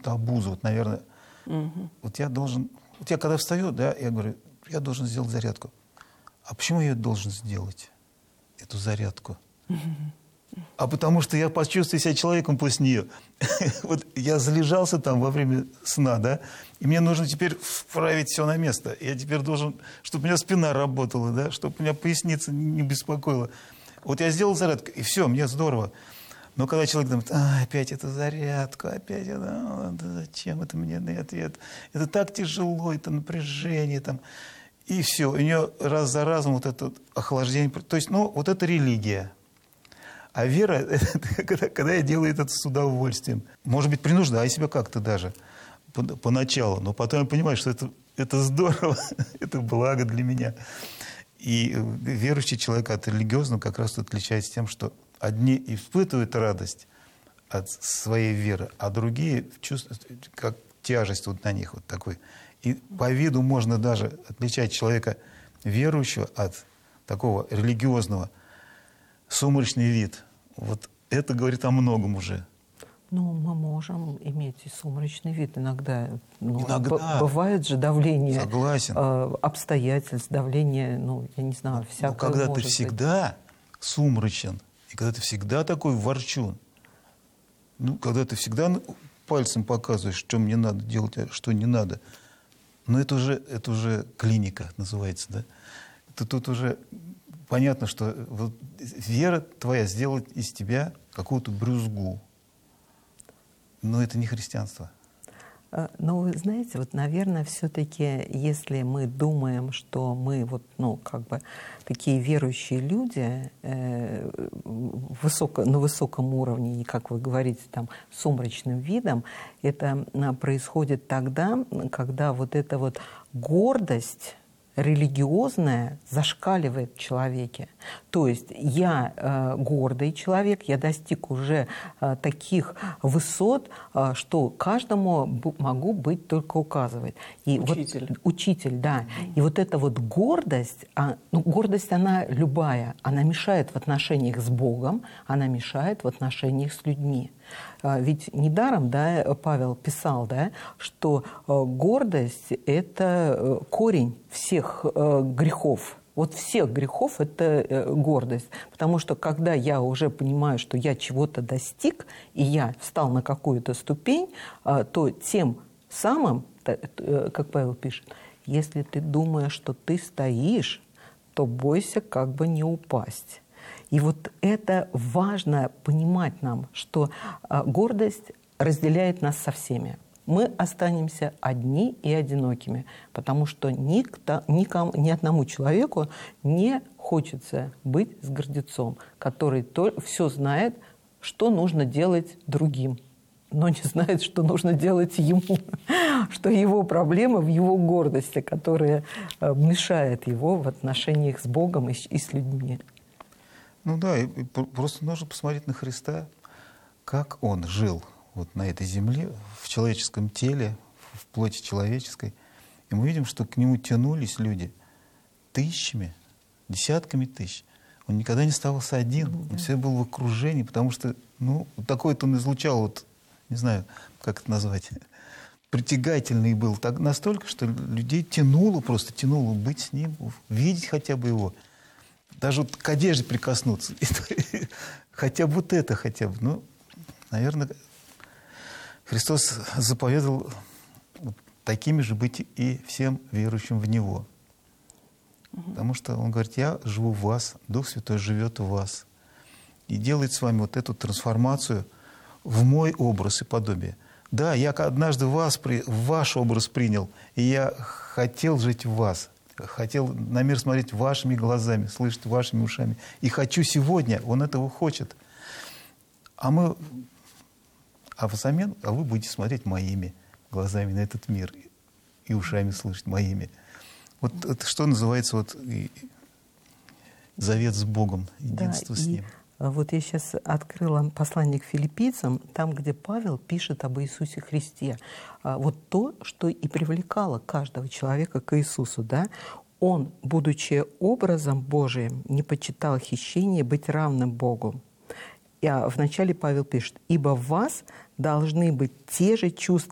какую-то обузу. Вот, наверное, вот я должен... Вот я когда встаю, да, я говорю, я должен сделать зарядку. А почему я должен сделать эту зарядку? А потому что я почувствую себя человеком после нее. Вот я залежался там во время сна, да, и мне нужно теперь вправить все на место. Я теперь должен, чтобы у меня спина работала, да, чтобы у меня поясница не беспокоила. Вот я сделал зарядку, и все, мне здорово. Но когда человек думает, опять эту зарядку, опять это, зачем это мне? Это так тяжело, это напряжение там. И все, у нее раз за разом вот это охлаждение. То есть, ну, вот это религия. А вера, это когда я делаю это с удовольствием. Может быть, принуждаю себя как-то даже поначалу, но потом я понимаю, что это здорово, это благо для меня. И верующий человек от религиозного как раз отличается тем, что одни испытывают радость от своей веры, а другие чувствуют как тяжесть вот на них вот такой. И по виду можно даже отличать человека верующего от такого религиозного. Сумрачный вид. Вот это говорит о многом уже. Ну, мы можем иметь и сумрачный вид. Иногда, Иногда. Бывает же давление. Согласен. Обстоятельств, давление, я не знаю, всякое. Но когда ты всегда сумрачен, и когда ты всегда такой ворчун, когда ты всегда пальцем показываешь, что мне надо делать, а что не надо, это уже клиника называется, да? Тут уже понятно, что вот вера твоя сделает из тебя какую-то брюзгу. Но это не христианство. Но вы знаете, вот, наверное, все-таки, если мы думаем, что мы такие верующие люди на высоком уровне, и, как вы говорите, там, сумрачным видом, это происходит тогда, когда вот эта вот гордость религиозное зашкаливает в человеке. То есть я гордый человек, я достиг уже таких высот, что каждому могу быть только указывать. И учитель, да. И вот эта вот гордость, гордость она любая, она мешает в отношениях с Богом, она мешает в отношениях с людьми. Ведь недаром, да, Павел писал, да, что гордость – это корень всех грехов. Вот всех грехов – это гордость. Потому что когда я уже понимаю, что я чего-то достиг, и я встал на какую-то ступень, то тем самым, как Павел пишет, если ты думаешь, что ты стоишь, то бойся как бы не упасть. И вот это важно понимать нам, что гордость разделяет нас со всеми. Мы останемся одни и одинокими, потому что ни одному человеку не хочется быть с гордецом, который все знает, что нужно делать другим, но не знает, что нужно делать ему, что его проблема в его гордости, которая мешает его в отношениях с Богом и с людьми. Ну да, и просто нужно посмотреть на Христа, как Он жил вот на этой земле, в человеческом теле, в плоти человеческой. И мы видим, что к Нему тянулись люди тысячами, десятками тысяч. Он никогда не оставался один, он всегда был в окружении, потому что, такой-то Он излучал, вот, не знаю, как это назвать, притягательный был так, настолько, что людей тянуло быть с Ним, видеть хотя бы Его. Даже вот к одежде прикоснуться. Хотя бы это хотя бы. Наверное, Христос заповедовал такими же быть и всем верующим в Него. Потому что Он говорит, я живу в вас, Дух Святой живет в вас. И делает с вами вот эту трансформацию в мой образ и подобие. Да, я однажды ваш образ принял, и я хотел жить в вас. Хотел на мир смотреть вашими глазами, слышать вашими ушами. И хочу сегодня, Он этого хочет. Взамен вы будете смотреть моими глазами на этот мир и ушами слышать моими. Вот это что называется завет с Богом, единство с Ним. Вот я сейчас открыла послание к филиппийцам, там, где Павел пишет об Иисусе Христе. Вот то, что и привлекало каждого человека к Иисусу, да? Он, будучи образом Божиим, не почитал хищение быть равным Богу. Вначале Павел пишет, «Ибо в вас должны быть те же чувства